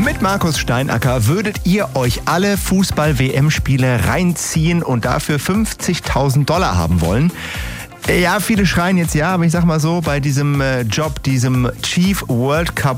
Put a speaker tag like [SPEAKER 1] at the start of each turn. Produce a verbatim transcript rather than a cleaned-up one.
[SPEAKER 1] Mit Markus Steinacker würdet ihr euch alle Fußball-W M-Spiele reinziehen und dafür fünfzigtausend Dollar haben wollen? Ja, viele schreien jetzt ja, aber ich sag mal so, bei diesem äh, Job, diesem Chief World Cup